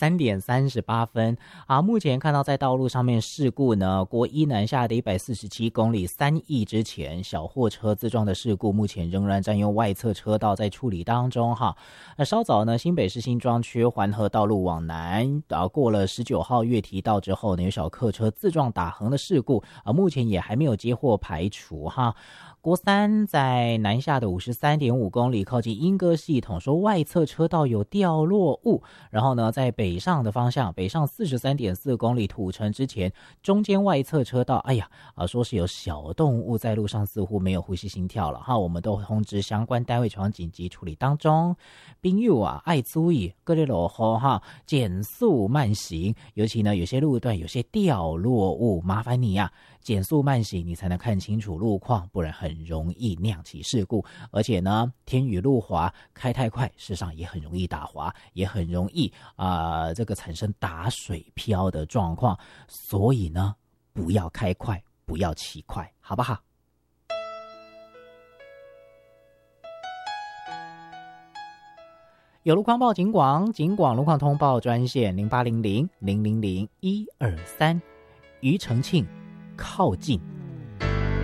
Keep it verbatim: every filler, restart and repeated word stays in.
三点三十八分啊。目前看到在道路上面事故呢，国一南下的一百四十七公里三义之前，小货车自撞的事故目前仍然占用外侧车道在处理当中哈。那稍早呢，新北市新庄区环河道路往南啊，过了十九号月堤道之后呢，有小客车自撞打横的事故啊，目前也还没有接获排除哈。国三在南下的五十三点五公里，靠近莺歌系统，说外侧车道有掉落物。然后呢，在北上的方向，北上四十三点四公里土城之前，中间外侧车道，哎呀啊，说是有小动物在路上，似乎没有呼吸心跳了哈。我们都通知相关单位前往紧急处理当中。朋友啊，爱注意各类路口哈，减速慢行，尤其呢有些路段有些掉落物，麻烦你啊。减速慢行，你才能看清楚路况，不然很容易酿起事故。而且呢，天雨路滑，开太快，事实上也很容易打滑，也很容易啊、呃，这个产生打水漂的状况。所以呢，不要开快，不要骑快，好不好？有路况报警广，警广路况通报专线零八零零零零零一二三，庾澄庆靠近